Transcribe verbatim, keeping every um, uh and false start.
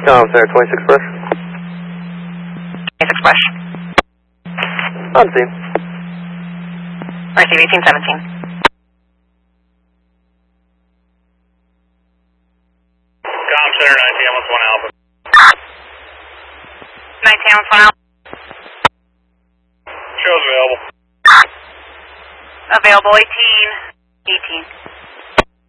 Com Center, twenty-six Brush. twenty-six Brush. On scene. Receive eighteen seventeen. Com Center, nine T M one Alpha. nine T M one Alpha. Shows available. Available eighteen. eighteen.